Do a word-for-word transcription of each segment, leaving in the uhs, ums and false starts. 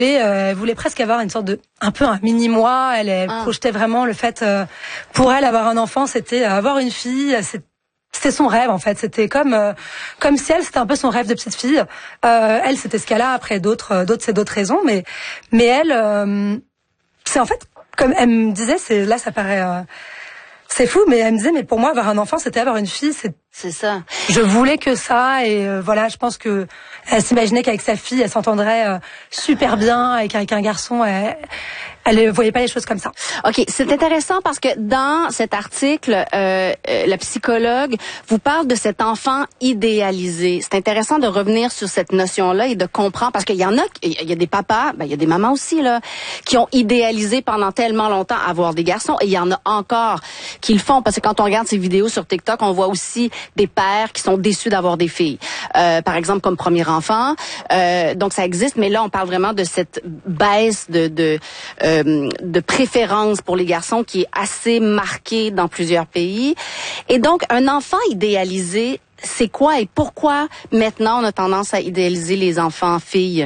Euh, elle voulait presque avoir une sorte de, un peu un mini-moi. Elle, elle ah. projetait vraiment le fait, euh, pour elle, avoir un enfant, c'était avoir une fille. C'était son rêve, en fait. C'était comme, euh, comme si elle, c'était un peu son rêve de petite fille. Euh, elle, c'était ce qu'elle a. Après, d'autres, d'autres, c'est d'autres raisons. Mais, mais elle, euh, c'est en fait, comme elle me disait, c'est, là, ça paraît, euh, c'est fou, mais elle me disait, mais pour moi, avoir un enfant, c'était avoir une fille. C'est, c'est ça. Je voulais que ça, et euh, voilà, je pense que elle s'imaginait qu'avec sa fille, elle s'entendrait euh, super bien, et qu'avec un garçon, elle, elle ne voyait pas les choses comme ça. OK, c'est intéressant parce que dans cet article, euh, euh, la psychologue vous parle de cet enfant idéalisé. C'est intéressant de revenir sur cette notion-là et de comprendre, parce qu'il y en a, il y a des papas, ben il y a des mamans aussi là, qui ont idéalisé pendant tellement longtemps avoir des garçons, et il y en a encore qui le font, parce que quand on regarde ces vidéos sur TikTok, on voit aussi des pères qui sont déçus d'avoir des filles. Euh, par exemple, comme premier enfant. Euh, donc ça existe, mais là on parle vraiment de cette baisse de de euh, de préférence pour les garçons qui est assez marquée dans plusieurs pays. Et donc, un enfant idéalisé, c'est quoi et pourquoi maintenant on a tendance à idéaliser les enfants filles?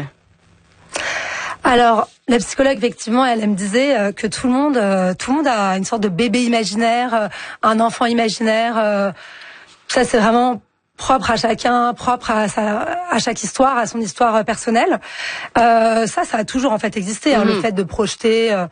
Alors, la psychologue, effectivement, elle, elle me disait euh, que tout le monde, euh, tout le monde a une sorte de bébé imaginaire, euh, un enfant imaginaire. Euh, ça, c'est vraiment propre à chacun, propre à, sa, à chaque histoire, à son histoire personnelle. Euh, ça, ça a toujours en fait existé, hein, mmh. le fait de projeter euh,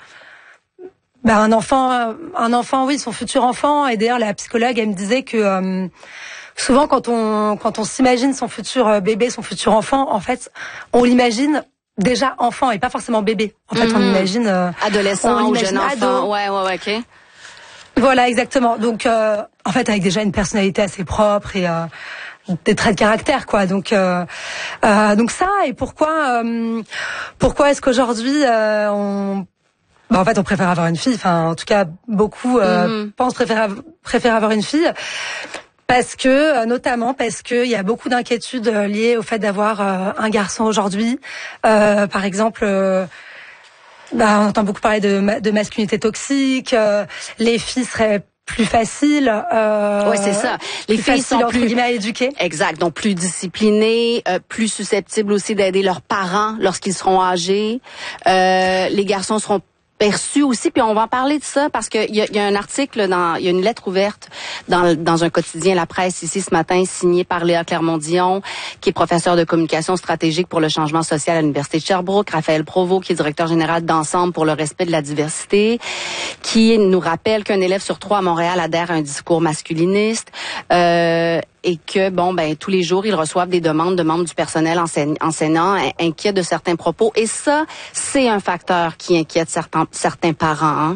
ben, un enfant, un enfant, oui, son futur enfant. Et d'ailleurs, la psychologue, elle me disait que euh, souvent, quand on quand on s'imagine son futur bébé, son futur enfant, en fait, on l'imagine déjà enfant et pas forcément bébé. En fait, mmh. on imagine euh, adolescent on ou jeune enfant. Ado. Ouais, ouais, ouais, ok. Voilà, exactement. Donc, euh, en fait, avec déjà une personnalité assez propre et euh, des traits de caractère, quoi. Donc, euh, euh, donc ça. Et pourquoi, euh, pourquoi est-ce qu'aujourd'hui, euh, on, bah, en fait, on préfère avoir une fille. Enfin, en tout cas, beaucoup euh, mm-hmm. pensent préférer préférer avoir une fille. Parce que, notamment parce que il y a beaucoup d'inquiétudes liées au fait d'avoir euh, un garçon aujourd'hui. Euh, par exemple. Euh, Bah, on entend beaucoup parler de, de masculinité toxique. Euh, les filles seraient plus faciles. Euh, ouais, c'est ça. Les filles faciles, sont plus à éduquer. Exact. Donc plus disciplinées, euh, plus susceptibles aussi d'aider leurs parents lorsqu'ils seront âgés. Euh, les garçons seront perçu aussi, puis on va en parler de ça parce qu'il y a, y a un article, dans, il y a une lettre ouverte dans, dans un quotidien La Presse ici ce matin, signée par Léa Clermont-Dion, qui est professeure de communication stratégique pour le changement social à l'Université de Sherbrooke, Raphaël Provost, qui est directeur général d'Ensemble pour le respect de la diversité, qui nous rappelle qu'un élève sur trois à Montréal adhère à un discours masculiniste, euh, et que, bon, ben tous les jours, ils reçoivent des demandes de membres du personnel enseigne, enseignant inquiets de certains propos. Et ça, c'est un facteur qui inquiète certains, certains parents. Hein?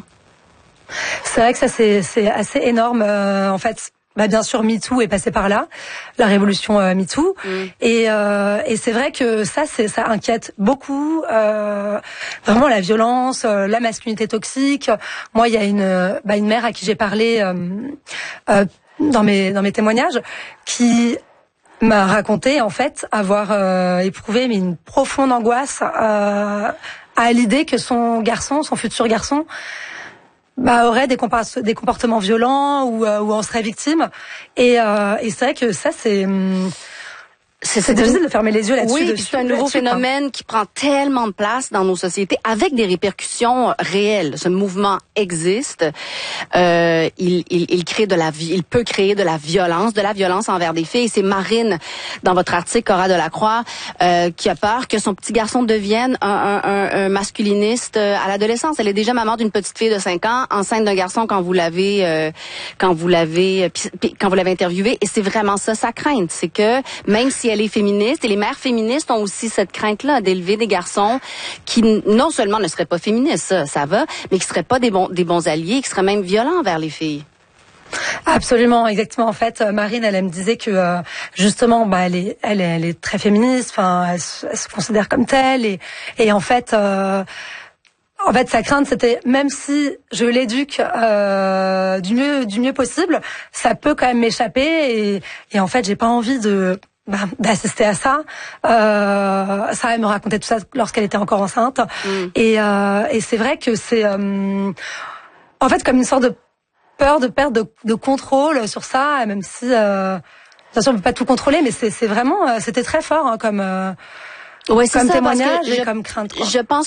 C'est vrai que ça, c'est, c'est assez énorme. Euh, en fait, bah, bien sûr, MeToo est passé par là, la révolution euh, MeToo. Mm. Et, euh, et c'est vrai que ça, c'est, ça inquiète beaucoup. Euh, vraiment la violence, euh, la masculinité toxique. Moi, il y a une, bah, une mère à qui j'ai parlé... Euh, euh, dans mes dans mes témoignages, qui m'a raconté en fait avoir euh, éprouvé mais une profonde angoisse euh, à l'idée que son garçon, son futur garçon, bah aurait des, compar- des comportements violents ou euh, ou en serait victime. Et, euh, et c'est vrai que ça c'est hum, C'est, c'est difficile de fermer les yeux là-dessus. Oui, puis c'est un nouveau phénomène quoi. Qui prend tellement de place dans nos sociétés avec des répercussions réelles. Ce mouvement existe. Euh, il, il, il crée de la, il peut créer de la violence, de la violence envers des filles. C'est Marine, dans votre article, Cora Delacroix, euh, qui a peur que son petit garçon devienne un, un, un, un masculiniste à l'adolescence. Elle est déjà maman d'une petite fille de cinq ans, enceinte d'un garçon quand vous l'avez, euh, quand vous l'avez, quand vous l'avez interviewé. Et c'est vraiment ça, sa crainte. C'est que même si elle est féministe, et les mères féministes ont aussi cette crainte-là d'élever des garçons qui non seulement ne seraient pas féministes, ça, ça va, mais qui seraient pas des bons, des bons alliés, qui seraient même violents envers les filles. Absolument, exactement. En fait, Marine, elle, elle me disait que euh, justement, bah, elle est, elle, elle est très féministe. Enfin, elle, elle se considère comme telle, et, et en fait. Euh, En fait, sa crainte, c'était même si je l'éduque euh, du mieux, du mieux possible, ça peut quand même m'échapper. Et, et en fait, j'ai pas envie de bah, d'assister à ça. Euh, ça, elle me racontait tout ça lorsqu'elle était encore enceinte. Mm. Et, euh, et c'est vrai que c'est, euh, en fait, comme une sorte de peur de perdre de, de contrôle sur ça, même si, euh, bien sûr, on peut pas tout contrôler, mais c'est, c'est vraiment, c'était très fort hein, comme. Euh, Ouais, comme ça, témoignage et je, comme crainte. Quoi. Je pense